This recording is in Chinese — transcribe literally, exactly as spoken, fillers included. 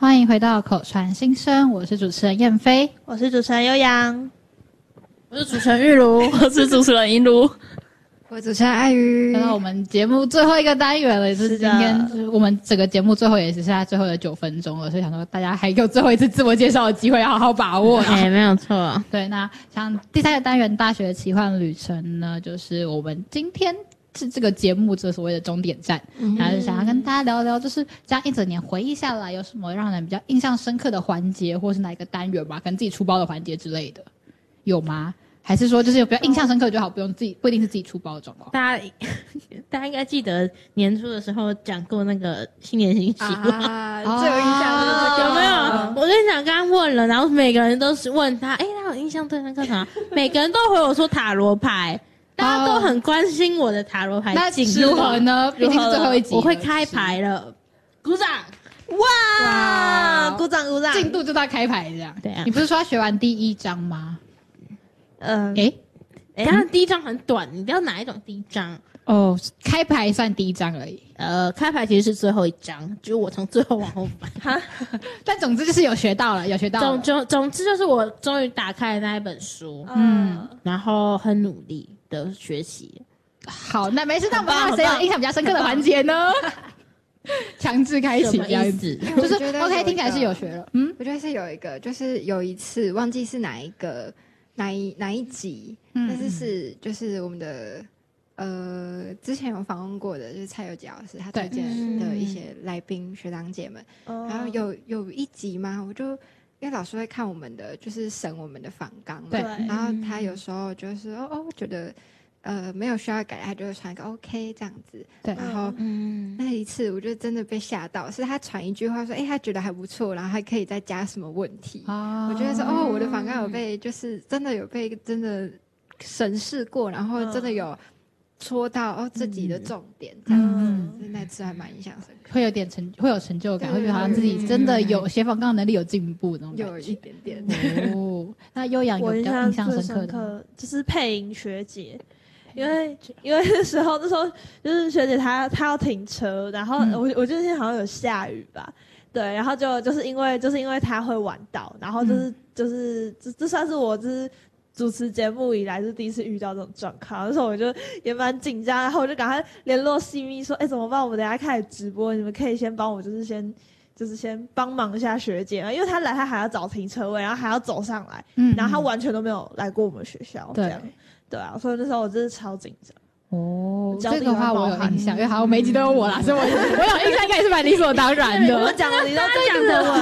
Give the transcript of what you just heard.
欢迎回到口传心声，我是主持人燕飞， 我是主持人悠扬， 我是主持人玉茹，我是主持人银茹， 我主持人爱瑜。 来到我们节目最后一个单元了，也是今天是我们整个节目最后也只剩下最后的九分钟了，所以想说大家还有最后一次自我介绍的机会，好好把握。 哎、欸，没有错。 对，那像第三个单元大学奇幻旅程呢，就是我们今天是这个节目这所谓的终点站，嗯、然后想要跟大家聊聊，就是这样一整年回忆下来，有什么让人比较印象深刻的环节，或是哪一个单元吧，可能自己出包的环节之类的，有吗？还是说就是有比较印象深刻就好，不用自己不一定是自己出包的状况。 大家大家应该记得年初的时候讲过那个新年新希望啊，最有印象的、 啊、有没有？我跟你讲，刚刚问了，然后每个人都是问他，哎、欸，他有印象对那个啥，每个人都回我说塔罗牌。大家都很关心我的塔罗牌进度， 那如何呢？毕竟是最后一集， 我会开牌了，鼓掌！ 哇，哇鼓掌鼓掌！ 进度就到开牌这样。 对啊， 你不是说要学完第一章吗？ 嗯， 诶诶，它第一章很短，你不要哪一种第一章哦，开牌算第一章而已。 呃，开牌其实是最后一章，就是我从最后往后翻。 但总之就是有学到了，有学到了。 总总总之就是我终于打开了那一本书，嗯，然后很努力的学习。 好，那没事，那我们看谁有印象比较深刻的环节呢？强制开启这样子，就是 OK， 听起来是有学了。嗯， 我觉得是有一个，就是有一次忘记是哪一个哪一哪一集，嗯、但是是就是我们的呃之前有访问过的，就是蔡友杰老师他推荐的一些来宾学长姐们， 嗯、 然后有有一集嘛，我就因为老师会看我们的，就是审我们的访纲嘛， 对， 然后他有时候就是哦哦觉得。呃，没有需要改，他就会传一个 OK 这样子。 对， 然后、嗯、那一次我就真的被吓到，是他传一句话说，哎、欸，他觉得还不错，然后还可以再加什么问题。哦、我觉得说，哦，我的访纲有被，就是真的有被真的审视过，然后真的有戳到哦自己的重点，这样子。嗯、所以那次还蛮印象深刻， 会有点成，会有成就感，会觉得好像自己真的有写访纲能力有进步那种感觉， 有一点点。 哦，那悠扬有比较印象深刻的， 就是配音学姐。因为因为那时候那时候就是学姐她她要停车，然后我我记得那天好像有下雨吧，对，然后就就是因为就是因为她会晚到，然后就是、嗯、就是这这算是我就是主持节目以来是第一次遇到这种状况，那时候我就也蛮紧张，然后我就赶快联络西咪说，哎怎么办？我们等一下开始直播，你们可以先帮我就是先就是先帮忙一下学姐嘛，因为她来她还要找停车位，然后还要走上来，嗯，然后她完全都没有来过我们学校，这样。对啊，所以那时候我真的超紧张。 哦，这个话我有印象，因为好像每一集都有我啦，所以我我有印象应该也是蛮理所当然的。 我讲了，你都这样的我。